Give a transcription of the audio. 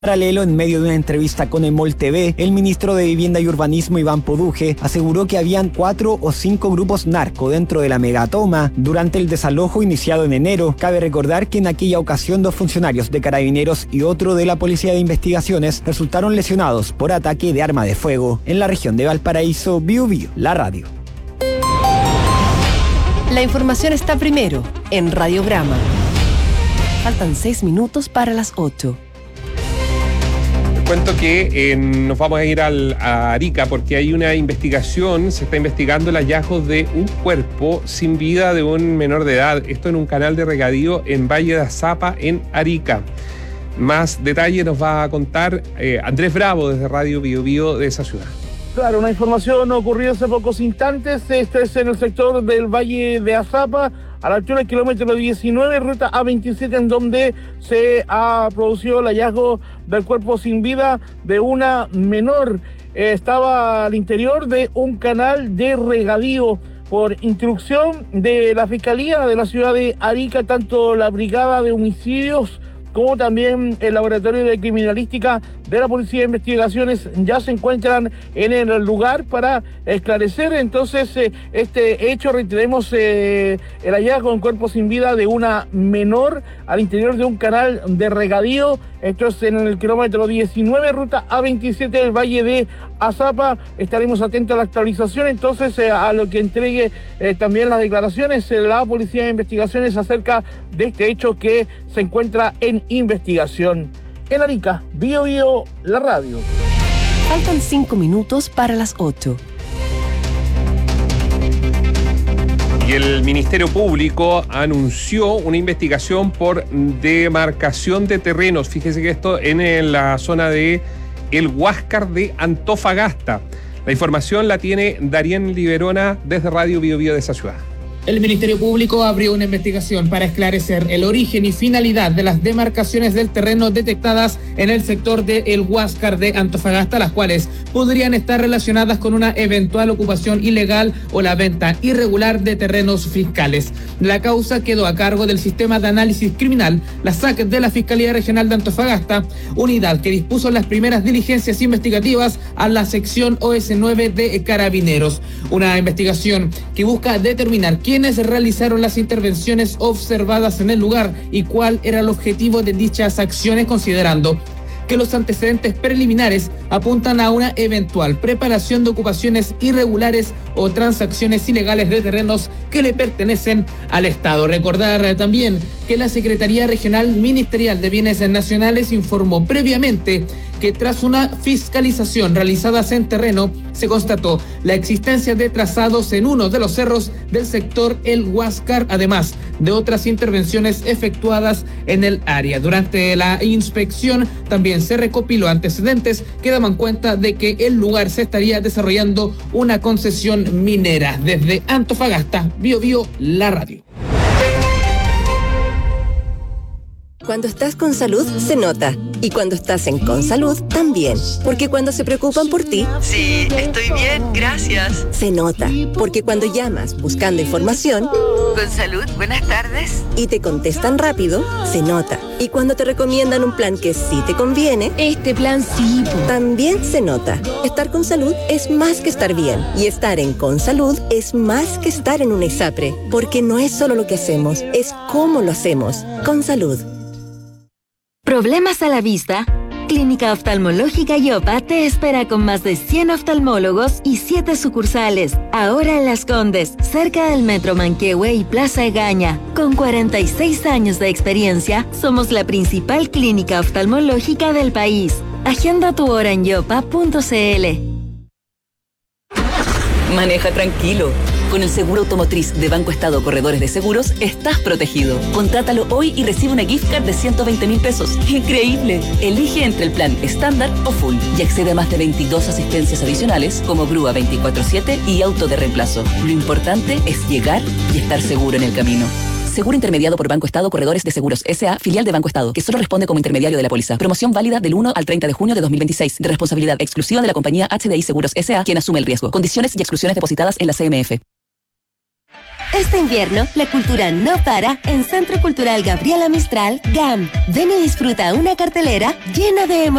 Paralelo, en medio de una entrevista con Emol TV, el ministro de Vivienda y Urbanismo, Iván Poduje, aseguró que habían 4 o 5 grupos narco dentro de la megatoma durante el desalojo iniciado en enero. Cabe recordar que en aquella ocasión 2 funcionarios de Carabineros y otro de la Policía de Investigaciones resultaron lesionados por ataque de arma de fuego. En la región de Valparaíso, Biu Biu, la radio. La información está primero en Radiograma. Faltan 6 minutos para las 8. Cuento que nos vamos a ir a Arica porque hay una investigación, se está investigando el hallazgo de un cuerpo sin vida de un menor de edad. Esto en un canal de regadío en Valle de Azapa, en Arica. Más detalles nos va a contar Andrés Bravo desde Radio Bio Bio de esa ciudad. Claro, una información ocurrida hace pocos instantes. Este es en el sector del Valle de Azapa, a la altura del kilómetro 19, ruta A27, en donde se ha producido el hallazgo del cuerpo sin vida de una menor. Estaba al interior de un canal de regadío. Por instrucción de la Fiscalía de la ciudad de Arica, tanto la Brigada de Homicidios como también el Laboratorio de Criminalística de la Policía de Investigaciones ya se encuentran en el lugar para esclarecer entonces este hecho. Reiteremos el hallazgo de un cuerpo sin vida de una menor al interior de un canal de regadío. Esto es en el kilómetro 19, ruta A27 del Valle de Azapa. Estaremos atentos a la actualización entonces a lo que entregue también las declaraciones la Policía de Investigaciones acerca de este hecho que se encuentra en investigación. En Arica, Bio Bio, la radio. Faltan 5 minutos para las 8. Y el Ministerio Público anunció una investigación por demarcación de terrenos. Fíjese que esto en la zona de El Huáscar de Antofagasta. La información la tiene Darien Liberona desde Radio Bio Bio de esa ciudad. El Ministerio Público abrió una investigación para esclarecer el origen y finalidad de las demarcaciones del terreno detectadas en el sector de El Huáscar de Antofagasta, las cuales podrían estar relacionadas con una eventual ocupación ilegal o la venta irregular de terrenos fiscales. La causa quedó a cargo del Sistema de Análisis Criminal, la SAC de la Fiscalía Regional de Antofagasta, unidad que dispuso las primeras diligencias investigativas a la sección OS9 de Carabineros. Una investigación que busca determinar quiénes realizaron las intervenciones observadas en el lugar y cuál era el objetivo de dichas acciones, considerando que los antecedentes preliminares apuntan a una eventual preparación de ocupaciones irregulares o transacciones ilegales de terrenos que le pertenecen al Estado. Recordar también que la Secretaría Regional Ministerial de Bienes Nacionales informó previamente que tras una fiscalización realizada en terreno se constató la existencia de trazados en uno de los cerros del sector El Huáscar, además de otras intervenciones efectuadas en el área. Durante la inspección también se recopiló antecedentes que daban cuenta de que el lugar se estaría desarrollando una concesión minera. Desde Antofagasta, Bio Bio, la radio. Cuando estás con salud, se nota. Y cuando estás en Consalud, también. Porque cuando se preocupan por ti... Sí, estoy bien, gracias. Se nota. Porque cuando llamas buscando información... Consalud, buenas tardes. Y te contestan rápido, se nota. Y cuando te recomiendan un plan que sí te conviene... Este plan sí. También se nota. Estar con salud es más que estar bien. Y estar en Consalud es más que estar en una ISAPRE. Porque no es solo lo que hacemos, es cómo lo hacemos. Consalud. ¿Problemas a la vista? Clínica Oftalmológica Yopa te espera con más de 100 oftalmólogos y 7 sucursales. Ahora en Las Condes, cerca del Metro Manquehue y Plaza Egaña. Con 46 años de experiencia, somos la principal clínica oftalmológica del país. Agenda tu hora en yopa.cl. Maneja tranquilo. Con el seguro automotriz de Banco Estado Corredores de Seguros, estás protegido. Contrátalo hoy y recibe una gift card de 120.000 pesos. ¡Increíble! Elige entre el plan estándar o full y accede a más de 22 asistencias adicionales como grúa 24/7 y auto de reemplazo. Lo importante es llegar y estar seguro en el camino. Seguro intermediado por Banco Estado Corredores de Seguros S.A., filial de Banco Estado, que solo responde como intermediario de la póliza. Promoción válida del 1 al 30 de junio de 2026, de responsabilidad exclusiva de la compañía HDI Seguros S.A., quien asume el riesgo. Condiciones y exclusiones depositadas en la CMF. Este invierno, la cultura no para en Centro Cultural Gabriela Mistral, GAM. Ven y disfruta una cartelera llena de emociones.